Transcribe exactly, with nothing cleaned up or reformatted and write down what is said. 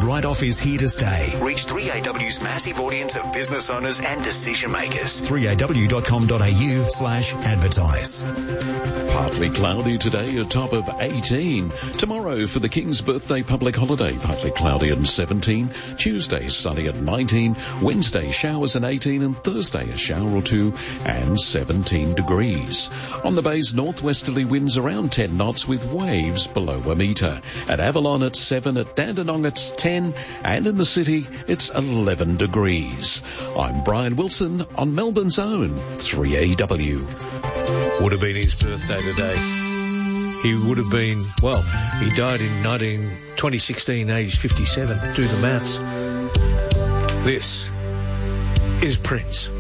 write-off is here to stay. Reach three A W's massive audience of business owners and decision makers. three A W dot com dot A U slash advertise. Partly cloudy today, a top of eighteen. Tomorrow for the King's birthday public holiday, partly cloudy and seventeen. Tuesday sunny at nineteen. Wednesday showers and eighteen, and Thursday a shower or two and seventeen degrees. On the bay's northwesterly winds around ten knots with waves below a metre. At Avalon it's seven, at Dandenong it's ten, and in the city it's eleven degrees. I'm Brian Wilson on Melbourne's own three A W. Would have been his birthday today. He would have been, well, he died in nineteen, twenty sixteen, aged fifty-seven. Do the maths. This is Prince.